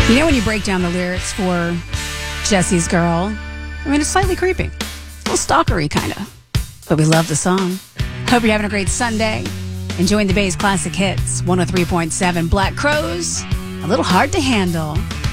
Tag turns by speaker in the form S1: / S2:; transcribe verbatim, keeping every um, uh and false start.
S1: You know when you break down the lyrics for Jesse's Girl? I mean, it's slightly creepy. It's a little stalkery, kind of. But we love the song. Hope you're having a great Sunday. Enjoying the Bay's classic hits. one oh three point seven Black Crows. A little hard to handle.